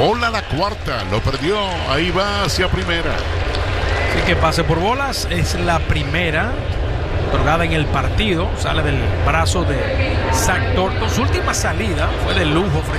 Bola la cuarta, lo perdió, ahí va hacia primera. Así que pase por bolas, es la primera otorgada en el partido, sale del brazo de Zach Thornton. Su última salida fue de lujo frente